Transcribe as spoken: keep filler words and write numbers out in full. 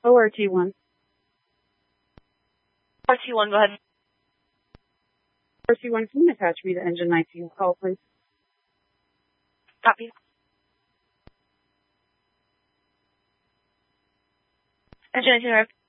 O R T one. R T one, go ahead. R T one, can you attach me to engine nineteen call, please? Copy. Engine nineteen, arrived.